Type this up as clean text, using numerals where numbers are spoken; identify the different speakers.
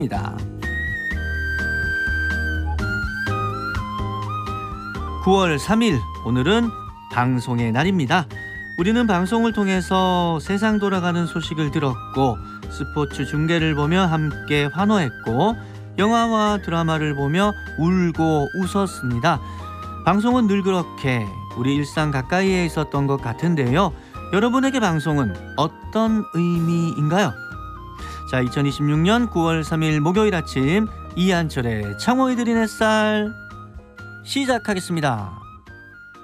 Speaker 1: 입니다. 9월 3일 오늘은 방송의 날입니다. 우리는 방송을 통해서 세상 돌아가는 소식을 들었고 스포츠 중계를 보며 함께 환호했고 영화와 드라마를 보며 울고 웃었습니다. 방송은 늘 그렇게 우리 일상 가까이에 있었던 것 같은데요. 여러분에게 방송은 어떤 의미인가요? 자, 2026년 9월 3일 목요일 아침 이한철의 창호이 드린 햇살 시작하겠습니다.